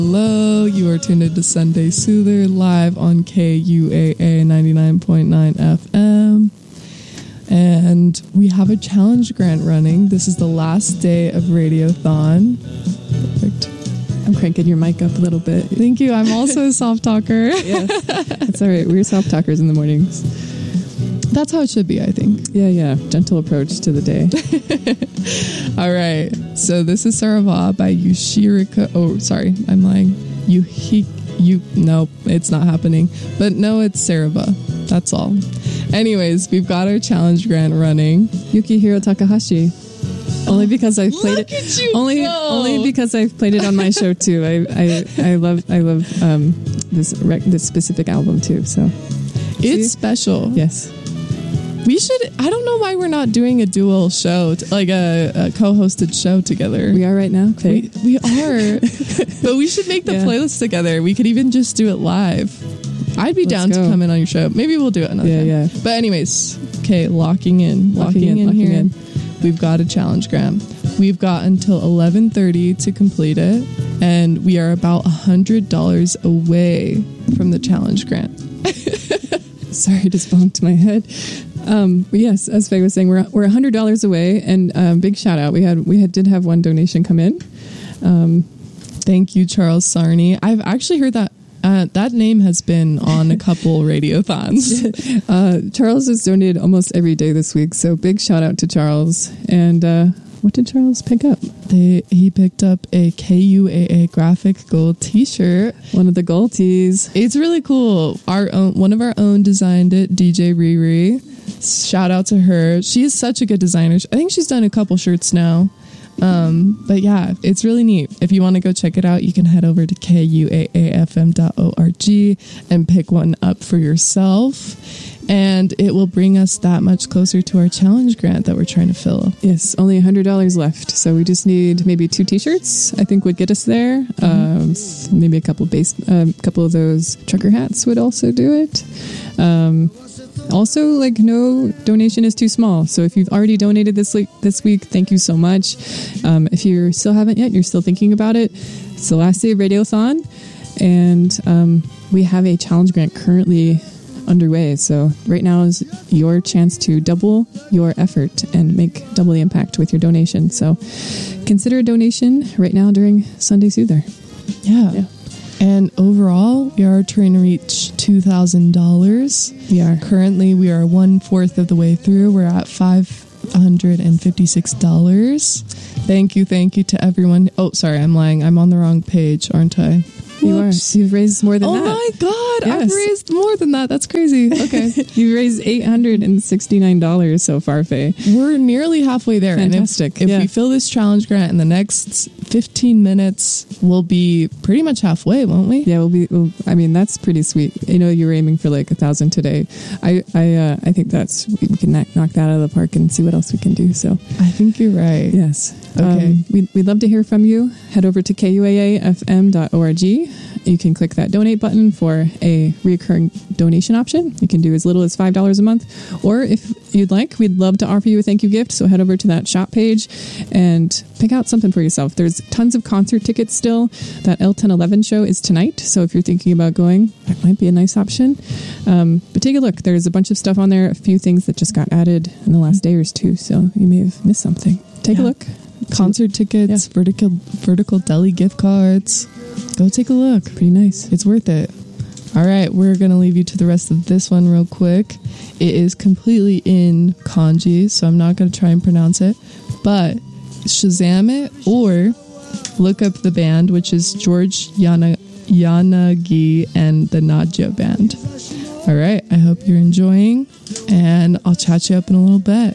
Hello, you are tuned into Sunday Soother live on KUAA 99.9 FM. And we have a challenge grant running. This is the last day of Radiothon. Perfect. I'm cranking your mic up a little bit. Thank you. I'm also a soft talker. Yes, that's all right. We're soft talkers in the mornings. That's how it should be, I think. Yeah. Gentle approach to the day. All right. So this is Sarava by Yushirika. Oh, sorry. I'm lying. Nope, it's not happening. But no, it's Sarava. That's all. Anyways, we've got our challenge grant running. Yukihiro Takahashi. Only because I've played Look it. At you only because I've played it on my show too. I love this specific album too. So it's special. Yes. We should. I don't know why we're not doing a dual show, like a co-hosted show together. We are right now. Okay. We are, but we should make the playlist together. We could even just do it live. I'd be down to come in on your show. Maybe we'll do it another time. Yeah. But anyways, okay, locking in here. We've got a challenge grant. We've got until 11:30 to complete it, and we are about $100 away from the challenge grant. Sorry, just bumped my head. Yes, as Faye was saying, we're $100 away, and big shout out. We did have one donation come in. Thank you, Charles Sarney. I've actually heard that. That name has been on a couple radiothons. Charles has donated almost every day this week, so big shout out to Charles. And what did Charles pick up? He picked up a KUAA graphic gold t-shirt. One of the gold tees. It's really cool. One of our own designed it, DJ Riri. Shout out to her. She is such a good designer. I think she's done a couple shirts now. But yeah, it's really neat. If you want to go check it out, you can head over to kuaafm.org and pick one up for yourself. And it will bring us that much closer to our challenge grant that we're trying to fill. Yes, only $100 left. So we just need maybe 2 t-shirts, I think would get us there. Mm-hmm. Maybe a couple of those trucker hats would also do it. Also, like, no donation is too small. So if you've already donated this week, thank you so much. If you still haven't yet, you're still thinking about it, it's the last day of Radiothon. And we have a challenge grant currently underway. So right now is your chance to double your effort and make double the impact with your donation. So consider a donation right now during Sunday Soother. Yeah. And overall, we are trying to reach $2,000. We are 1/4 of the way through. We're at $556. Thank you to everyone. Oh, sorry, I'm lying. I'm on the wrong page, aren't I? You are. You've raised more than that. Oh my God, yes. I've raised more than that. That's crazy. Okay. You've raised $869 so far, Faye. We're nearly halfway there. Fantastic. And if we fill this challenge grant in the next 15 minutes, we'll be pretty much halfway, won't we? Yeah, I mean, that's pretty sweet. You know, you're aiming for like 1,000 today. I think we can knock that out of the park and see what else we can do. So I think you're right. Yes. Okay. We'd love to hear from you. Head over to kuaafm.org. You can click that donate button for a recurring donation option. You can do as little as $5 a month. Or if you'd like, we'd love to offer you a thank you gift. So head over to that shop page and pick out something for yourself. There's tons of concert tickets still. That L1011 show is tonight. So if you're thinking about going, that might be a nice option. But take a look. There's a bunch of stuff on there. A few things that just got added in the last day or two. So you may have missed something. Take a look. Concert tickets, vertical deli gift cards. Go take a look. Pretty nice. It's worth it. All right, we're going to leave you to the rest of this one real quick. It is completely in kanji, so I'm not going to try and pronounce it. But Shazam it or look up the band, which is George Yanagi and the Nadja Band. All right, I hope you're enjoying, and I'll chat you up in a little bit.